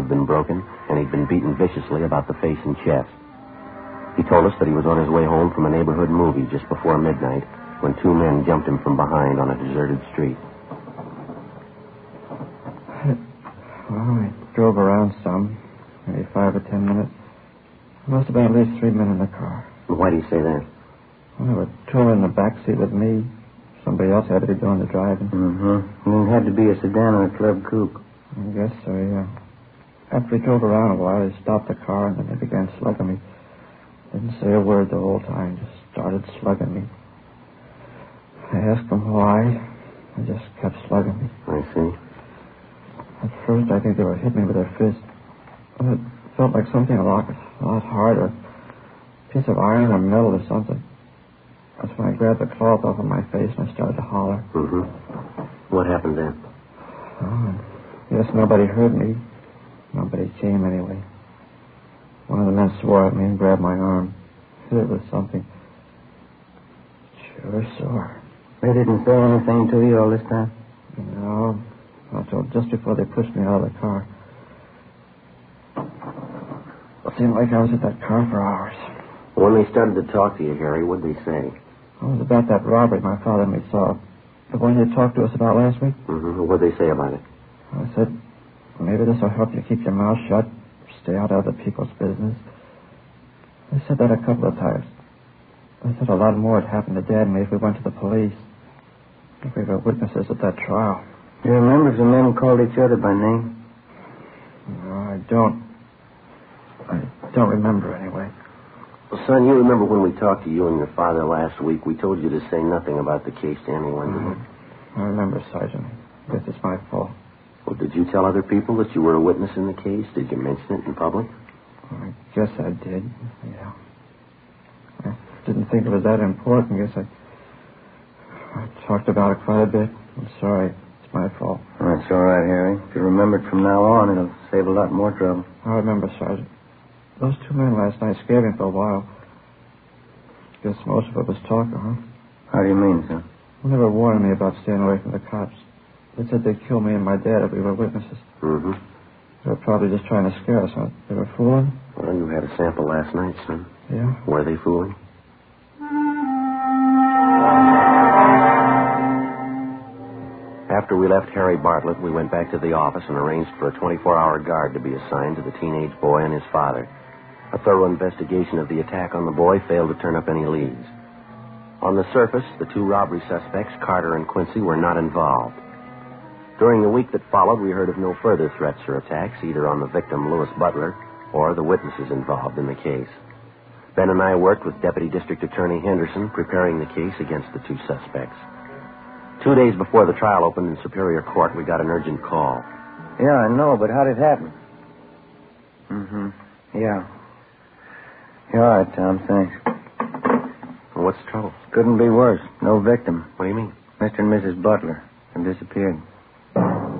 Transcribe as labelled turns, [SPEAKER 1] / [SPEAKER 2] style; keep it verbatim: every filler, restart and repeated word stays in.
[SPEAKER 1] had been broken, and he'd been beaten viciously about the face and chest. He told us that he was on his way home from a neighborhood movie just before midnight when two men jumped him from behind on a deserted street.
[SPEAKER 2] Well, I drove around some, maybe five or ten minutes. There must have been at least three men in the car.
[SPEAKER 1] Why do you say that?
[SPEAKER 2] Well, there were two in the back seat with me. Somebody else had to be doing the driving.
[SPEAKER 3] Mm-hmm. And it had to be a sedan or a club coupe.
[SPEAKER 2] I guess so, yeah. After we drove around a while, they stopped the car and then they began slugging me. Didn't say a word the whole time, just started slugging me. I asked them why. They just kept slugging me.
[SPEAKER 1] I see.
[SPEAKER 2] At first, I think they were hitting me with their fists. And it felt like something a lot, a lot harder. A piece of iron or metal or something. That's when I grabbed the cloth off of my face and I started to holler.
[SPEAKER 1] Mm-hmm. What happened then?
[SPEAKER 2] Oh, yes, nobody heard me. Nobody came anyway. One of the men swore at me and grabbed my arm. Hit it with something. Sure sore.
[SPEAKER 3] They didn't say anything to you all this time?
[SPEAKER 2] No. Not till just before they pushed me out of the car. It seemed like I was at that car for hours.
[SPEAKER 1] When they started to talk to you, Harry, what'd they say?
[SPEAKER 2] It was about that robbery my father and me saw. The one you talked to us about last week?
[SPEAKER 1] Mm-hmm. What'd they say about it?
[SPEAKER 2] I said, maybe this will help you keep your mouth shut. Stay out of other people's business. They said that a couple of times. They said a lot more had happened to Dad and me if we went to the police. If we were witnesses at that trial.
[SPEAKER 3] Do you remember if the men called each other by name?
[SPEAKER 2] No, I don't. I don't remember anyway.
[SPEAKER 1] Well, son, you remember when we talked to you and your father last week, we told you to say nothing about the case to anyone, didn't you?
[SPEAKER 2] I remember, Sergeant. I guess it's my fault.
[SPEAKER 1] Well, did you tell other people that you were a witness in the case? Did you mention it in public?
[SPEAKER 2] I guess I did, yeah. I didn't think it was that important. I guess I, I talked about it quite a bit. I'm sorry. It's my fault.
[SPEAKER 3] That's all right, Harry. If you remember it from now on, it'll save a lot more trouble.
[SPEAKER 2] I remember, Sergeant. Those two men last night scared me for a while. Guess most of it was talk, huh?
[SPEAKER 3] How do you mean, sir?
[SPEAKER 2] They never warned me about staying away from the cops. They said they'd kill me and my dad if we were witnesses.
[SPEAKER 1] Mm-hmm.
[SPEAKER 2] They were probably just trying to scare us, huh? They were fooling?
[SPEAKER 1] Well, you had a sample last night, son.
[SPEAKER 2] Yeah?
[SPEAKER 1] Were they fooling? After we left Harry Bartlett, we went back to the office and arranged for a twenty-four hour guard to be assigned to the teenage boy and his father. A thorough investigation of the attack on the boy failed to turn up any leads. On the surface, the two robbery suspects, Carter and Quincy, were not involved. During the week that followed, we heard of no further threats or attacks, either on the victim, Louis Butler, or the witnesses involved in the case. Ben and I worked with Deputy District Attorney Henderson, preparing the case against the two suspects. Two days before the trial opened in Superior Court, we got an urgent call.
[SPEAKER 3] Yeah, I know, but how did it happen? Mm-hmm. Yeah. Yeah, all right, Tom, thanks.
[SPEAKER 1] Well, what's the trouble?
[SPEAKER 3] Couldn't be worse. No victim.
[SPEAKER 1] What do you mean?
[SPEAKER 3] Mister and Missus Butler have disappeared.